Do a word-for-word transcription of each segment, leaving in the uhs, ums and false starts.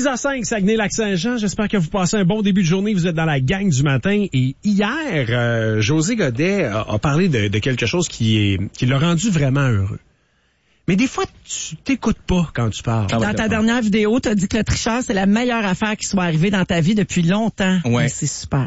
six heures zéro cinq, Saguenay-Lac-Saint-Jean. J'espère que vous passez un bon début de journée. Vous êtes dans la gang du matin. Et hier, euh, José Godet a, a parlé de, de quelque chose qui, est, qui l'a rendu vraiment heureux. Mais des fois, tu t'écoutes pas quand tu parles. Dans ta dernière vidéo, tu as dit que le tricheur, c'est la meilleure affaire qui soit arrivée dans ta vie depuis longtemps. Ouais. Mais c'est super.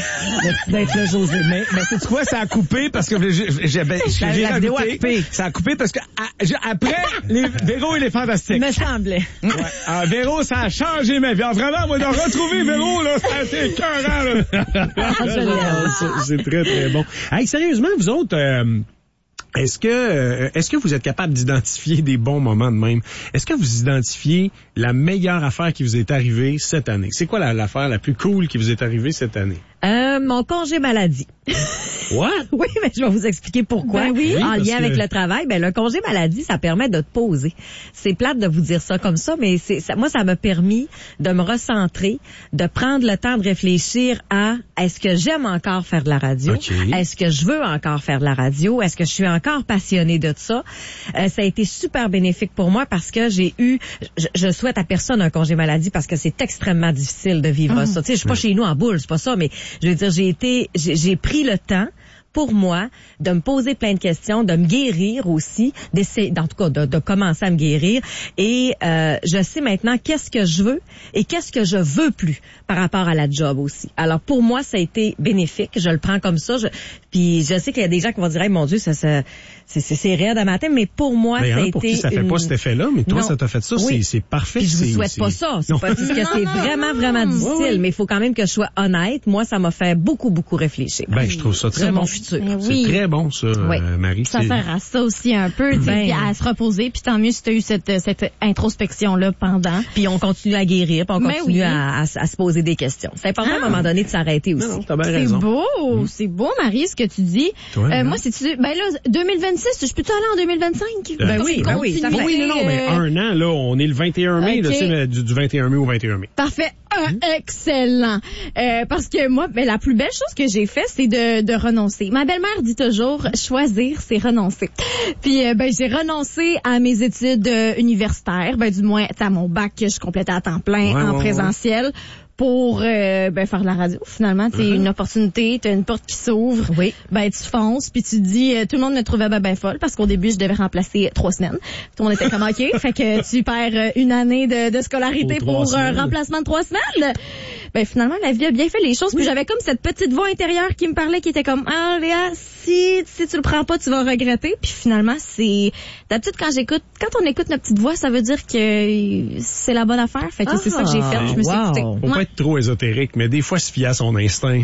D'être le José. Mais, mais c'est quoi, ça a coupé parce que j'ai, j'ai, ben, La- j'ai la vidéo a rajouté, coupé. ça a coupé parce que à- j'ai- après, les, Véro, il est fantastique. Il me semblait. Ouais. Ah, Véro, ça a changé ma vie. Ah, vraiment, moi, de retrouver Véro, là, c'est assez écœurant, là. Je l'aime. C'est- C'est très, très bon. Hey, sérieusement, vous autres... Euh, Est-ce que euh, est-ce que vous êtes capable d'identifier des bons moments de même? Est-ce que vous identifiez la meilleure affaire qui vous est arrivée cette année? C'est quoi la, l'affaire la plus cool qui vous est arrivée cette année? Euh, mon congé maladie. What? Oui, mais je vais vous expliquer pourquoi. Ben oui, en parce lien que- avec le travail, ben le congé maladie, ça permet de te poser. C'est plate de vous dire ça comme ça, mais c'est ça, moi, ça m'a permis de me recentrer, de prendre le temps de réfléchir à est-ce que j'aime encore faire de la radio? OK. Est-ce que je veux encore faire de la radio? Est-ce que je suis encore passionnée de ça? Euh, ça a été super bénéfique pour moi parce que j'ai eu, je, je souhaite à personne un congé maladie parce que c'est extrêmement difficile de vivre ça. Tu sais, je suis pas chez nous en boule, c'est pas ça, mais je veux dire, j'ai été, j'ai, j'ai pris le temps pour moi, de me poser plein de questions, de me guérir aussi, d'essayer, en tout cas, de, de commencer à me guérir. Et euh, je sais maintenant qu'est-ce que je veux et qu'est-ce que je veux plus par rapport à la job aussi. Alors, pour moi, ça a été bénéfique. Je le prends comme ça. Je, puis je sais qu'il y a des gens qui vont dire, hey, mon Dieu, ça, ça c'est, c'est, c'est raide à matin, mais pour moi, Ben, ça a hein, été pour qui ça fait une... pas cet effet-là, mais toi, Non. ça t'a fait ça, Oui. c'est, c'est parfait. Puis je vous c'est- souhaite c'est- pas ça. C'est Non. pas parce que c'est vraiment, vraiment difficile, mais il faut quand même que je sois honnête. Moi, ça m'a fait beaucoup, beaucoup réfléchir. Ben, je trouve ça très Sur bon. mon futur. Ben C'est oui. très bon, ça, Oui. euh, Marie. Ça C'est- sert à ça aussi un peu, tu sais, Ben. puis à se reposer, puis tant mieux si tu as eu cette, cette introspection-là pendant. Puis on continue à guérir, puis on Mais continue oui. à, à, à se poser des questions. C'est important à un moment donné de s'arrêter aussi. Non, non, t'as bien C'est raison. beau, c'est beau, Marie, ce que tu dis. Toi, Euh, hein? moi, c'est tu ben là, deux mille vingt-six, je peux-tu aller en deux mille vingt-cinq? Ben Pour oui, ben oui, ça continuer, Oui, non, non, mais euh, un an, là, on est le vingt et un mai, là, OK. tu sais, du, du vingt et un mai au vingt et un mai. Parfait. Ah, excellent. Euh, parce que moi, ben, la plus belle chose que j'ai fait, c'est de, de renoncer. Ma belle-mère dit toujours, choisir, c'est renoncer. Puis, euh, ben, j'ai renoncé à mes études euh, universitaires, ben, du moins, à mon bac que je complétais à temps plein Ouais, en ouais, présentiel. Pour euh, ben, faire de la radio, finalement, c'est Uh-huh. une opportunité, t'as une porte qui s'ouvre, Oui. ben tu fonces, puis tu te dis, euh, tout le monde me trouvait ben, ben folle, parce qu'au début, je devais remplacer trois semaines. Tout le monde était comme, OK, fait que tu perds euh, une année de, de scolarité Pour pour, trois un semaines. remplacement de trois semaines. Ben finalement, la vie a bien fait les choses, puis j'avais comme cette petite voix intérieure qui me parlait, qui était comme, ah Léa, si, si tu le prends pas, tu vas regretter. Puis finalement, c'est d'habitude quand j'écoute, quand on écoute notre petite voix, ça veut dire que c'est la bonne affaire. Fait que c'est ça que j'ai fait. Je me suis wow. écoutée. Faut Ouais. pas être trop ésotérique, mais des fois, se fier à son instinct,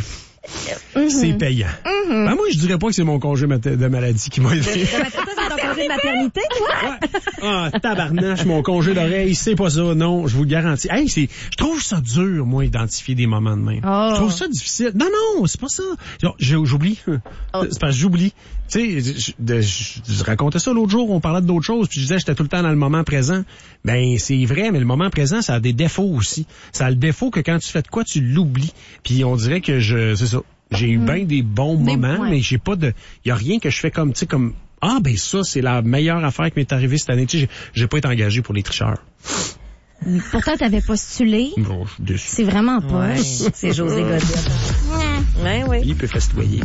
c'est payant. Ben, moi, je dirais pas que c'est mon congé mat- de maladie qui m'a aidé. C'est ton congé de maternité, toi? Ah, tabarnache, mon congé d'oreille, c'est pas ça, non, je vous le garantis. Hey, c'est, je trouve ça dur, moi, identifier des moments de même. Oh. Je trouve ça difficile. Non, non, c'est pas ça. Genre, j'ai- J'oublie. C'est parce que j'oublie. Tu sais, je, de- je- je racontais ça l'autre jour, on parlait d'autres choses, puis je disais que j'étais tout le temps dans le moment présent. Ben, c'est vrai, mais le moment présent, ça a des défauts aussi. Ça a le défaut que quand tu fais de quoi, tu l'oublies. Puis on dirait que je, c'est ça. J'ai eu bien des bons Des- moments, ouais. mais j'ai pas de, y a rien que je fais comme, tu sais, comme, ah, ben ça, c'est la meilleure affaire qui m'est arrivée cette année. Tu sais, j'ai, j'ai pas été engagé pour les tricheurs. Pourtant, t'avais postulé. Bon, je suis déçu. C'est vraiment pas. C'est José Godet. Ouais, oui. Il peut festoyer.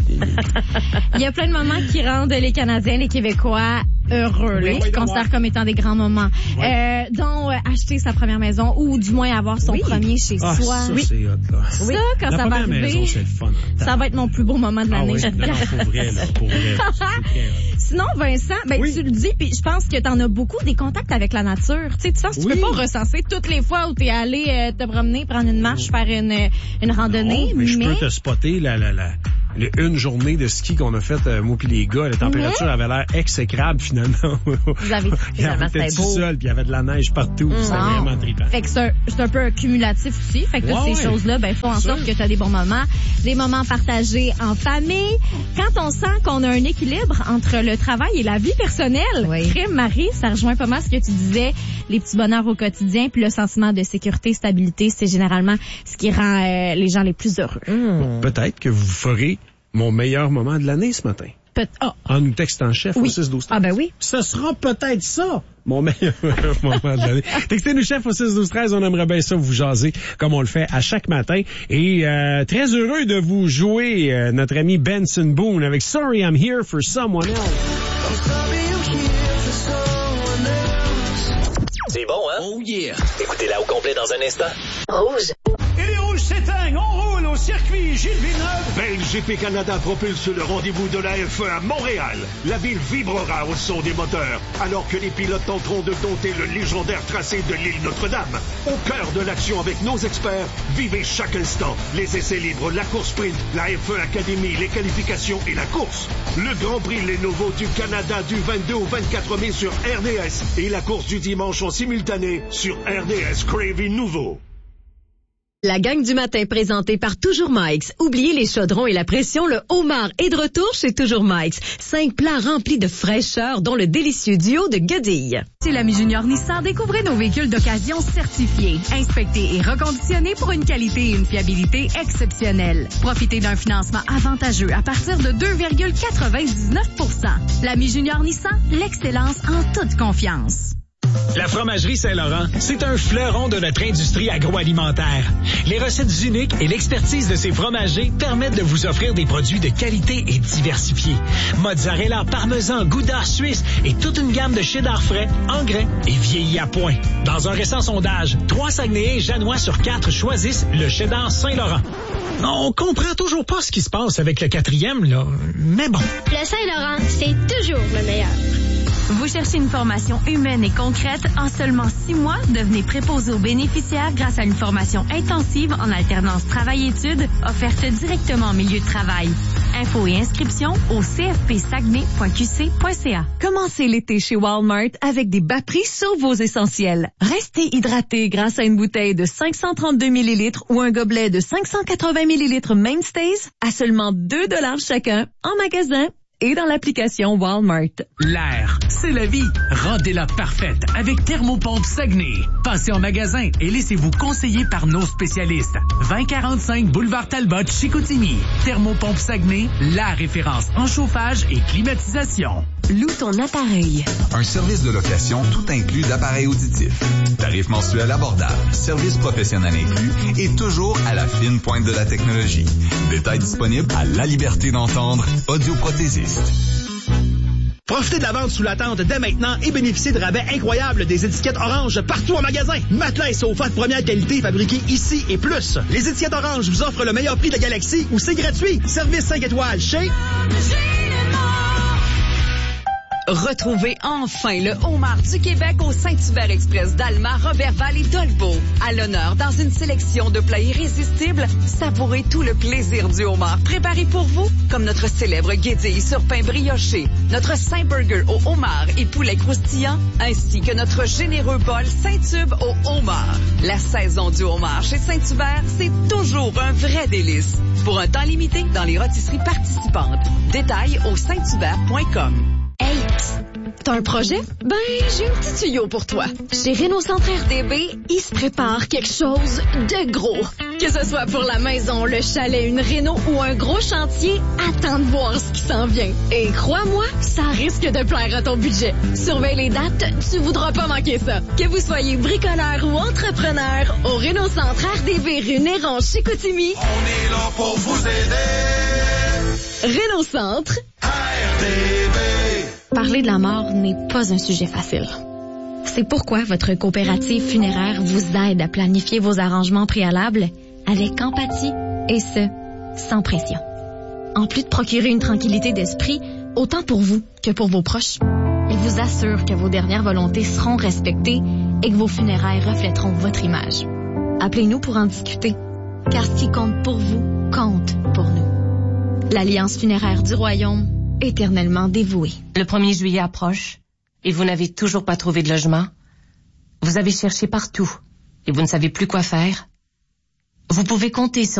Il y a plein de moments qui rendent les Canadiens, les Québécois heureux, là, Oui, qui oui, considèrent comme étant des grands moments. Euh, dont euh, acheter sa première maison ou du moins avoir son premier chez Ah, soi. ça, c'est hot, là. Ça, quand La ça va première arriver, maison, c'est le fun. ça va être mon plus beau moment de Ah l'année. oui, je te non, dirais. pour vrai, là, pour vrai. C'est très hot. Sinon, Vincent, ben Oui. tu le dis, puis je pense que t'en as beaucoup des contacts avec la nature. Tu sais, tu sens que tu Oui. peux pas recenser toutes les fois où t'es allé euh, te promener, prendre une marche, faire une, une randonnée, Non, mais je peux te spotter la, la, la, le- une journée de ski qu'on a faite, euh, moi puis les gars. La température avait l'air exécrable, finalement. vous avez Il y avait c'était tout beau. seul, puis il y avait de la neige partout. C'était Non. vraiment trippant. Fait que c'est un, c'est un peu cumulatif aussi. Fait que toutes Ouais, ces ouais. choses-là, ben, font en sorte que tu as des bons moments, des moments partagés en famille. Quand on sent qu'on a un équilibre entre le travail et la vie personnelle, Oui. crime, Marie, ça rejoint pas mal ce que tu disais, les petits bonheurs au quotidien, puis le sentiment de sécurité, stabilité, c'est généralement ce qui rend euh, les gens les plus heureux. Peut-être que vous ferez mon meilleur moment de l'année ce matin. Peut- oh. En nous textant chef Oui. au six douze treize. Ah ben oui. Ce sera peut-être ça, mon meilleur moment de l'année. Textez-nous chef au six douze treize, on aimerait bien ça vous jaser, comme on le fait à chaque matin. Et euh, très heureux de vous jouer euh, notre ami Benson Boone avec Sorry I'm Here for Someone Else. C'est bon, hein? Oh yeah! Écoutez-la au complet dans un instant. Rouge. Et les rouges s'éteignent, on roule au circuit Gilles Villeneuve. Ben, G P Canada propulse le rendez-vous de la F un à Montréal. La ville vibrera au son des moteurs, alors que les pilotes tenteront de dompter le légendaire tracé de l'île Notre-Dame. Au cœur de l'action avec nos experts, vivez chaque instant les essais libres, la course sprint, la F un Academy, les qualifications et la course. Le Grand Prix Lenovo du Canada du vingt-deux au vingt-quatre mai sur R D S et la course du dimanche en simultané sur R D S Crave Nouveau. La gang du matin présentée par Toujours Mike's. Oubliez les chaudrons et la pression, le homard est de retour chez Toujours Mike's. Cinq plats remplis de fraîcheur, dont le délicieux duo de guedilles. C'est l'ami Junior Nissan. Découvrez nos véhicules d'occasion certifiés, inspectés et reconditionnés pour une qualité et une fiabilité exceptionnelles. Profitez d'un financement avantageux à partir de deux virgule quatre-vingt-dix-neuf pour cent. L'ami Junior Nissan, l'excellence en toute confiance. La Fromagerie Saint-Laurent, c'est un fleuron de notre industrie agroalimentaire. Les recettes uniques et l'expertise de ses fromagers permettent de vous offrir des produits de qualité et diversifiés. Mozzarella, parmesan, gouda, suisse et toute une gamme de cheddar frais, en grains et vieillis à point. Dans un récent sondage, trois Saguenayens janois sur quatre choisissent le cheddar Saint-Laurent. On comprend toujours pas ce qui se passe avec le quatrième, là, mais bon. Le Saint-Laurent, c'est toujours le meilleur. Vous cherchez une formation humaine et concrète? En seulement six mois, devenez préposé aux bénéficiaires grâce à une formation intensive en alternance travail-études offerte directement en milieu de travail. Infos et inscriptions au c f p saguenay point q c point c a. Commencez l'été chez Walmart avec des bas prix sur vos essentiels. Restez hydraté grâce à une bouteille de cinq cent trente-deux millilitres ou un gobelet de cinq cent quatre-vingts millilitres Mainstays à seulement deux dollars chacun en magasin et dans l'application Walmart. L'air, c'est la vie. Rendez-la parfaite avec Thermopompe Saguenay. Passez en magasin et laissez-vous conseiller par nos spécialistes. vingt quarante-cinq Boulevard Talbot, Chicoutimi. Thermopompe Saguenay, la référence en chauffage et climatisation. Loue ton appareil. Un service de location tout inclus d'appareils auditifs. Tarif mensuel abordable, service professionnel inclus et toujours à la fine pointe de la technologie. Détails disponibles à La Liberté d'entendre, audioprothésiste. Profitez de la vente sous la tente dès maintenant et bénéficiez de rabais incroyables des étiquettes orange partout en magasin. Matelas et sofas de première qualité fabriqués ici et plus. Les étiquettes orange vous offrent le meilleur prix de la galaxie ou c'est gratuit. Service cinq étoiles chez... Retrouvez enfin le homard du Québec au Saint-Hubert Express d'Alma, Roberval et Dolbeau. À l'honneur dans une sélection de plats irrésistibles, savourez tout le plaisir du homard préparé pour vous, comme notre célèbre guédille sur pain brioché, notre Saint-Burger au homard et poulet croustillant, ainsi que notre généreux bol Saint-Tube au homard. La saison du homard chez Saint-Hubert, c'est toujours un vrai délice. Pour un temps limité dans les rôtisseries participantes. Détails au saint hubert point com. Hey, t'as un projet? Ben, j'ai un petit tuyau pour toi. Chez Réno Centre R D B, il se prépare quelque chose de gros. Que ce soit pour la maison, le chalet, une réno ou un gros chantier, attends de voir ce qui s'en vient. Et crois-moi, ça risque de plaire à ton budget. Surveille les dates, tu voudras pas manquer ça. Que vous soyez bricoleur ou entrepreneur, au Réno Centre R D B rue Néron, Chicoutimi, on est là pour vous aider. Réno Centre R D B. Parler de la mort n'est pas un sujet facile. C'est pourquoi votre coopérative funéraire vous aide à planifier vos arrangements préalables avec empathie et ce, sans pression. En plus de procurer une tranquillité d'esprit, autant pour vous que pour vos proches, il vous assure que vos dernières volontés seront respectées et que vos funérailles reflèteront votre image. Appelez-nous pour en discuter, car ce qui compte pour vous compte pour nous. L'Alliance funéraire du Royaume, éternellement dévouée. Le premier juillet approche et vous n'avez toujours pas trouvé de logement. Vous avez cherché partout et vous ne savez plus quoi faire. Vous pouvez compter sur